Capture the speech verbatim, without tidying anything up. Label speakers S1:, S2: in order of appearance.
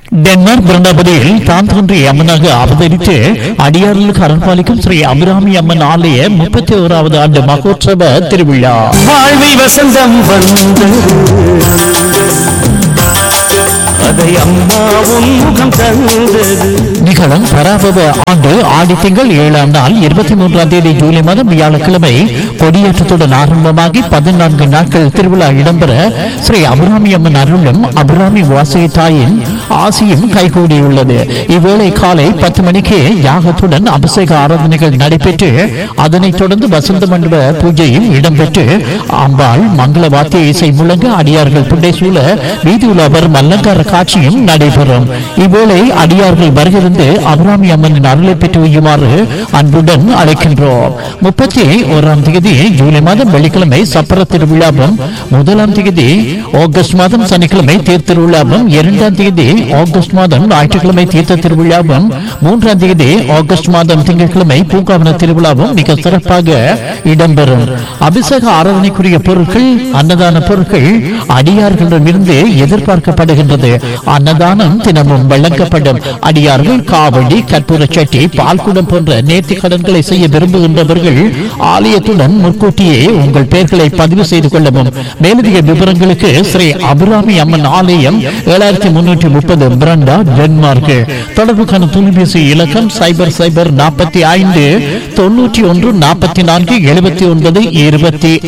S1: Denmark பிருந்தாபதியில் தான் தோன்றிய அம்மனாக அவதரித்து அடியார்களுக்கு அரண்பாலிக்கும் ஸ்ரீ அபிராமி அம்மன் ஆலய முப்பத்தி ஓராவது ஆண்டு மகோற்சவ திருவிழா
S2: வாழ்வில் வசந்தம் வந்தது அதை அம்மாவும் முகம் தந்தது.
S1: நிகழும் பராபவ ஆண்டு ஆடி திங்கள் ஏழாம் நாள் இருபத்தி மூன்றாம் தேதி ஜூலை மாதம் வியாழக்கிழமை கொடியேற்றத்துடன் ஆரம்பமாகி பதினான்கு நாட்கள் திருவிழா இடம்பெற ஸ்ரீ அபிராமி அம்மன் அருளும் அபிராமி வாசகி தாயின் ஆசியும் கைகூடியுள்ளது. இவ்வேளை காலை பத்து மணிக்கு யாகத்துடன் அபிஷேக ஆராதனைகள் நடைபெற்று அதனைத் தொடர்ந்து வசந்த மண்டப பூஜையும் இடம்பெற்று அம்பாள் மங்கள வாத்திய இசை முழங்க அடியார்கள் புண்டை சூழ வீதி உலாவர் அலங்கார காட்சியும் நடைபெறும். இவ்வேளை அடியார்கள் வருகிருந்து அபிராமி அம்மனின் அருளை பெற்று வையுமாறு அன்புடன் அழைக்கின்றோம். முப்பத்தி ஓராம் தேதி ஜூலை மாதம் வெள்ளிக்கிழமை சப்பர திருவிழாவும், முதலாம் தேதி ஆகஸ்ட் மாதம் சனிக்கிழமை தேர் திருவிழாவும், இரண்டாம் தேதி ஆகஸ்ட் மாதம் ஞாயிற்றுக்கிழமை தீர்த்த திருவிழாவும், மூன்றாம் தேதி ஆகஸ்ட் மாதம் திங்கட்கிழமை பூங்காவன திருவிழாவும் மிக சிறப்பாக இடம்பெறும். அபிஷேக ஆராதனைக்குரிய பொருட்கள், அன்னதான பொருட்கள் அடியார்களிடமிருந்து எதிர்பார்க்கப்படுகின்றது. அன்னதானம் தினமும் வழங்கப்படும். அடியார்கள் காவடி, கற்பூர சட்டி, பால்குடம் போன்ற நேர்த்தி கடன்களை செய்ய விரும்புகின்றவர்கள் ஆலயத்துடன் முன்கூட்டியே உங்கள் பெயர்களை பதிவு செய்து கொள்ளவும். மேலதிக விவரங்களுக்கு ஸ்ரீ அபிராமி அம்மன் ஆலயம், ஏழாயிரத்தி முன்னூற்றி முப்பது பிரண்டா, டென்மார்க். தொடர்புக்கான தொலைபேசி இலக்கம் சைபர் சைபர் நாற்பத்தி ஐந்து தொன்னூற்றி ஒன்று நாற்பத்தி நான்கு எழுபத்தி ஒன்பது இருபத்தி